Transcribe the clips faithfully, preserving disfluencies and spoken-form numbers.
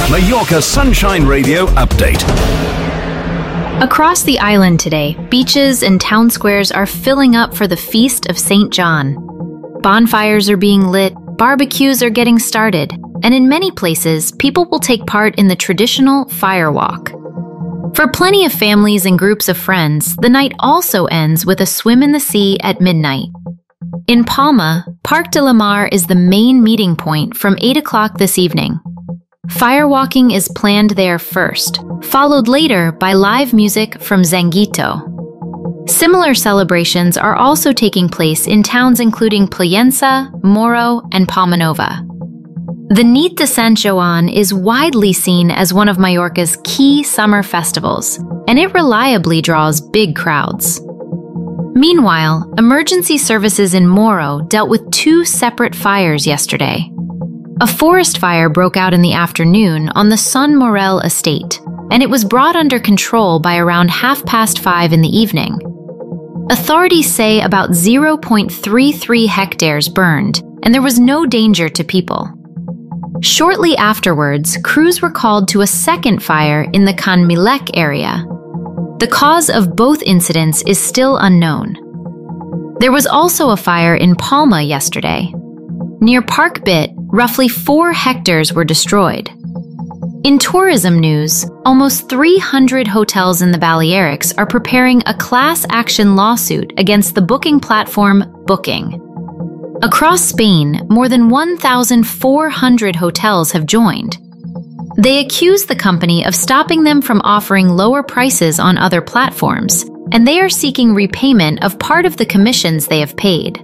Mallorca Sunshine Radio Update. Across the island today, beaches and town squares are filling up for the Feast of Saint John. Bonfires are being lit, barbecues are getting started, and in many places, people will take part in the traditional fire walk. For plenty of families and groups of friends, the night also ends with a swim in the sea at midnight. In Palma, Parc de la Mar is the main meeting point from eight o'clock this evening. Firewalking is planned there first, followed later by live music from Zanguito. Similar celebrations are also taking place in towns including Playensa, Moro, and Palma Nova. The Nit de San Joan is widely seen as one of Mallorca's key summer festivals, and it reliably draws big crowds. Meanwhile, emergency services in Moro dealt with two separate fires yesterday. A forest fire broke out in the afternoon on the Son Morel estate, and it was brought under control by around half past five in the evening. Authorities say about zero point three three hectares burned, and there was no danger to people. Shortly afterwards, crews were called to a second fire in the Can Milek area. The cause of both incidents is still unknown. There was also a fire in Palma yesterday. Near Park Bit, roughly four hectares were destroyed. In tourism news, almost three hundred hotels in the Balearics are preparing a class action lawsuit against the booking platform Booking. Across Spain, more than one thousand four hundred hotels have joined. They accuse the company of stopping them from offering lower prices on other platforms, and they are seeking repayment of part of the commissions they have paid.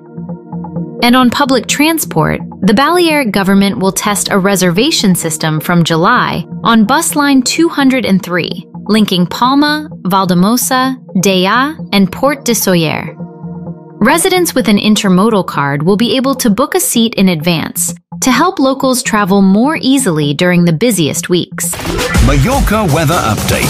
And on public transport, the Balearic government will test a reservation system from July on bus line two hundred three, linking Palma, Valdemosa, Dea, and Port de Sóller. Residents with an intermodal card will be able to book a seat in advance to help locals travel more easily during the busiest weeks. Mallorca Weather Update.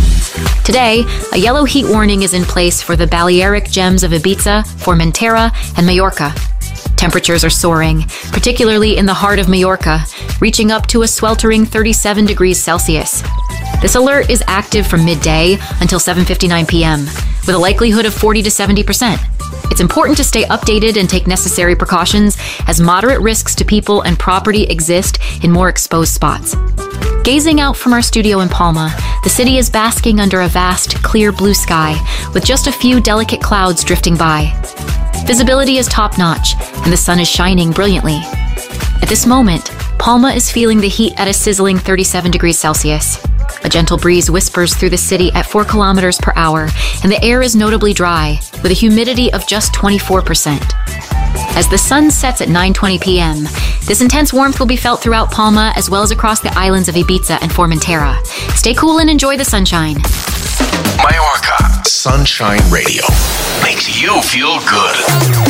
Today, a yellow heat warning is in place for the Balearic gems of Ibiza, Formentera, and Mallorca. Temperatures are soaring, particularly in the heart of Mallorca, reaching up to a sweltering thirty-seven degrees Celsius. This alert is active from midday until seven fifty-nine p m, with a likelihood of forty to seventy percent. It's important to stay updated and take necessary precautions, as moderate risks to people and property exist in more exposed spots. Gazing out from our studio in Palma, the city is basking under a vast, clear blue sky, with just a few delicate clouds drifting by. Visibility is top-notch, and the sun is shining brilliantly. At this moment, Palma is feeling the heat at a sizzling thirty-seven degrees Celsius. A gentle breeze whispers through the city at four kilometers per hour, and the air is notably dry, with a humidity of just twenty-four percent. As the sun sets at nine twenty p m, this intense warmth will be felt throughout Palma as well as across the islands of Ibiza and Formentera. Stay cool and enjoy the sunshine. Mallorca Sunshine Radio makes you feel good.